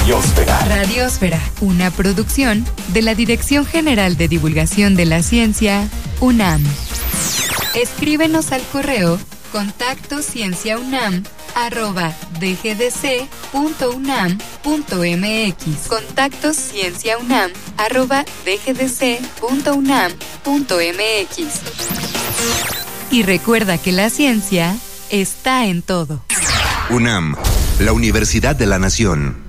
Radiosfera. Radiosfera, una producción de la Dirección General de Divulgación de la Ciencia, UNAM. Escríbenos al correo contactocienciaunam@dgdc.unam.mx. contactocienciaunam@dgdc.unam.mx. Y recuerda que la ciencia está en todo. UNAM, la Universidad de la Nación.